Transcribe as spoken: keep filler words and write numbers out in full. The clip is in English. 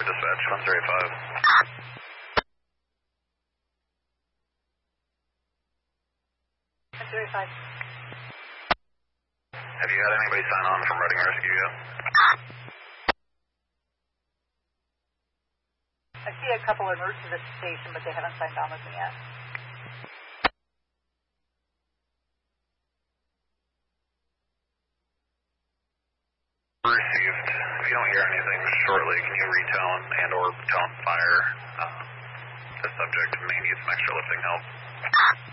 Dispatch, one three eight five. one three eight five. Have you had anybody sign on from Reading Rescue yet? I see a couple of nurses at the station, but they haven't signed on with me yet. Received. If you don't hear anything shortly, can you retone and or tone fire? Uh, the subject may need some extra lifting help.